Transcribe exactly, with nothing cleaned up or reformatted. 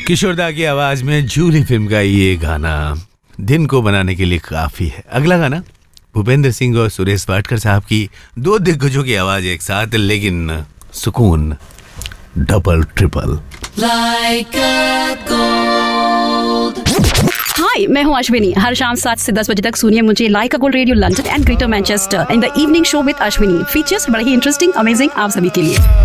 किशोरदा की आवाज में जूली फिल्म का ये गाना दिन को बनाने के लिए काफी है। अगला गाना भूपेंद्र सिंह और सुरेश वाडकर साहब की दो दिग्गजों की आवाज एक साथ, लेकिन सुकून डबल ट्रिपल। हाय, मैं हूँ अश्विनी। हर शाम सात से दस बजे तक सुनिए मुझे like a gold radio London and greater Manchester in the evening show with Ashwini. Features बड़े ही इंटरेस्टिंग, अमेजिंग आप सभी के लिए।